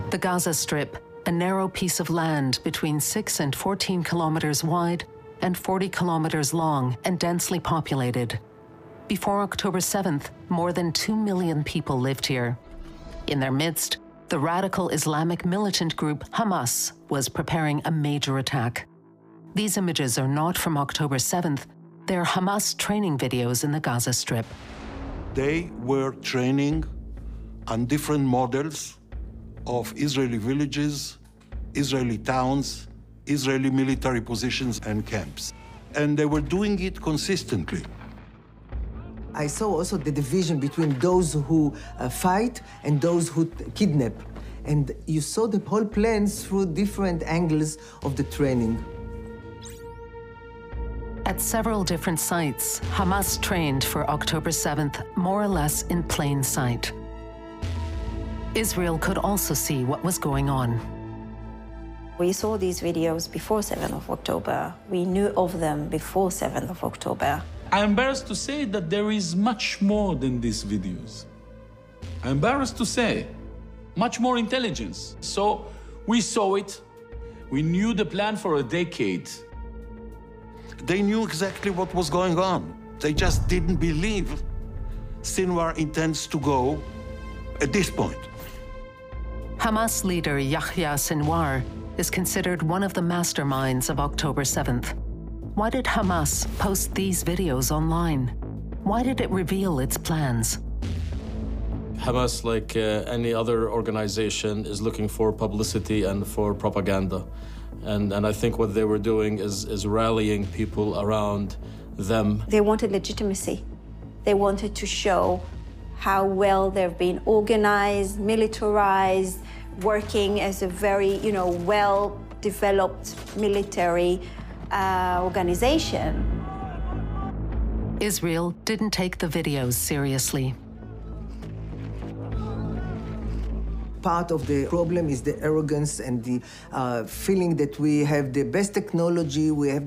The Gaza Strip, a narrow piece of land between 6 and 14 kilometers wide and 40 kilometers long and densely populated. Before October 7th, more than 2 million people lived here. In their midst, the radical Islamic militant group Hamas was preparing a major attack. These images are not from October 7th, they're Hamas training videos in the Gaza Strip. They were training on different models of Israeli villages, Israeli towns, Israeli military positions and camps. And they were doing it consistently. I saw also the division between those who fight and those who kidnap. And you saw the whole plans through different angles of the training. At several different sites, Hamas trained for October 7th, more or less in plain sight. Israel could also see what was going on. We saw these videos before 7th of October. We knew of them before 7th of October. I'm embarrassed to say that there is much more than these videos. I'm embarrassed to say, much more intelligence. So we saw it. We knew the plan for a decade. They knew exactly what was going on. They just didn't believe Sinwar intends to go at this point. Hamas leader Yahya Sinwar is considered one of the masterminds of October 7th. Why did Hamas post these videos online? Why did it reveal its plans? Hamas, like any other organization, is looking for publicity and for propaganda. And I think what they were doing is rallying people around them. They wanted legitimacy. They wanted to show how well they've been organized, militarized, working as a very, well-developed military organization. Israel didn't take the videos seriously. Part of the problem is the arrogance and the feeling that we have the best technology, we have